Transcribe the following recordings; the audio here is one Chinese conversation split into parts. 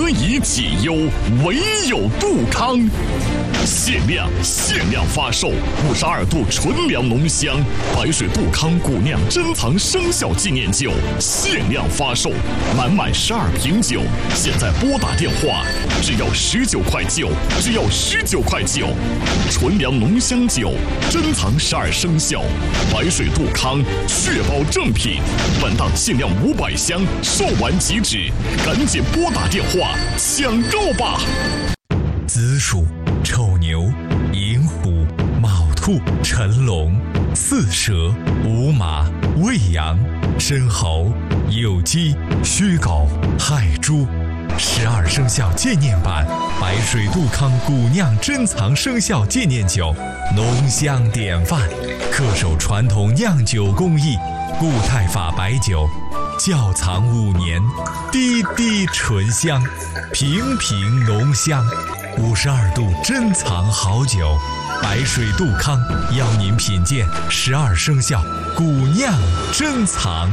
何以解忧，唯有杜康。限量发售52度纯粮浓香白水杜康古酿珍藏生肖纪念酒，限量发售，满12瓶酒，现在拨打电话，只要19块9，只要19块9。纯粮浓香酒，珍藏12生肖，白水杜康，确保正品。本档限量500箱，售完即止，赶紧拨打电话抢购吧！ 子鼠、丑牛、寅虎、卯兔、辰龙、巳蛇、午马、未羊、申猴、酉鸡、戌狗、亥猪。12生肖纪念版白水杜康古酿珍藏生肖纪念酒，浓香典范，恪守传统酿酒工艺，固态法白酒，窖藏5年，滴滴醇香，瓶瓶浓香。52度珍藏好酒，白水杜康邀您品鉴12生肖古酿珍藏。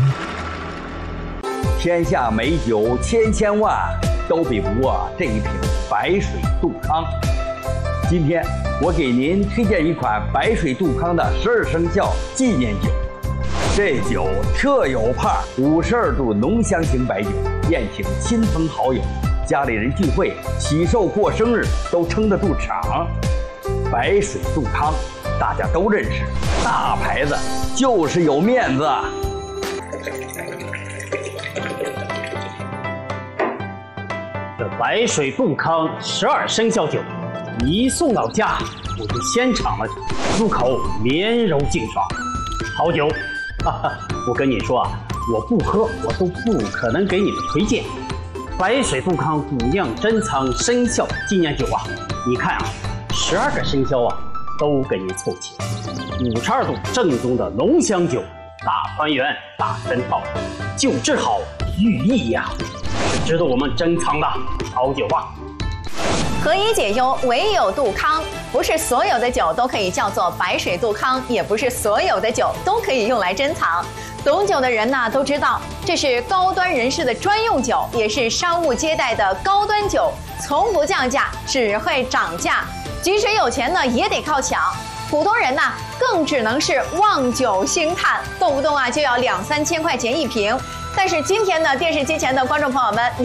天下美酒千万，都比不过这一瓶白水杜康。今天我给您推荐一款白水杜康的12生肖纪念酒。这酒特有派，52度浓香型白酒，宴请亲朋好友，家里人聚会、喜寿过生日都撑得住场。白水杜康大家都认识，大牌子就是有面子。 这白水杜康12生肖酒一送到家，我就先尝了，入口绵柔净爽，好酒。我跟你说啊，我不喝我都不可能给你们推荐。白水杜康古酿珍藏生肖纪念酒啊，你看啊，12个生肖啊都给你凑齐，52度正宗的浓香酒，大团圆大珍宝，酒质好寓意呀，是值得我们珍藏的好酒啊。 何以解忧，唯有杜康。不是所有的酒都可以叫做白水杜康，也不是所有的酒都可以用来珍藏。懂酒的人呢都知道，这是高端人士的专用酒，也是商务接待的高端酒，从不降价，只会涨价。即使有钱呢，也得靠抢。普通人呢，更只能是望酒兴叹，动不动啊就要2、3千块钱一瓶。但是今天呢，电视机前的观众朋友们，